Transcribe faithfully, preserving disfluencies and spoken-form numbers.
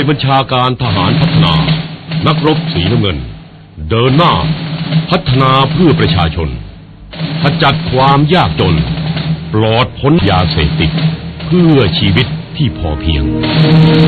บัญชาการทหารพัฒนานักรบสีน้ำเงินเดินหน้าพัฒนาเพื่อประชาชนขจัดความยากจนปลอดพ้นยาเสพติดเพื่อชีวิตที่พอเพียง